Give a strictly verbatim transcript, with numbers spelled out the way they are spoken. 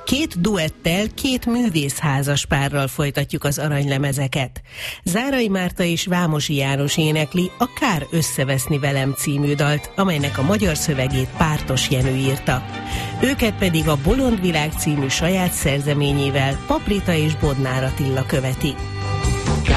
Két duettel, két művészházas párral folytatjuk az aranylemezeket. Zárai Márta és Vámosi János énekli a Kár összeveszni velem című dalt, amelynek a magyar szövegét Pártos Jenő írta. Őket pedig a Bolond világ című saját szerzeményével Paprita és Bodnár Attila követi.